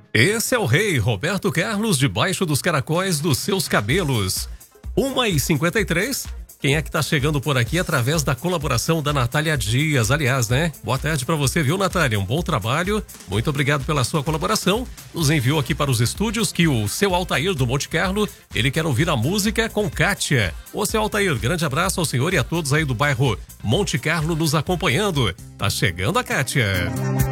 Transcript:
Esse é o rei Roberto Carlos debaixo dos caracóis dos seus cabelos. 1h53. Quem é que tá chegando por aqui através da colaboração da Natália Dias? Aliás, né? Boa tarde pra você, viu, Natália? Um bom trabalho. Muito obrigado pela sua colaboração. Nos enviou aqui para os estúdios que o seu Altair do Monte Carlo, ele quer ouvir a música com Kátia. Ô, seu Altair, grande abraço ao senhor e a todos aí do bairro Monte Carlo nos acompanhando. Tá chegando a Kátia.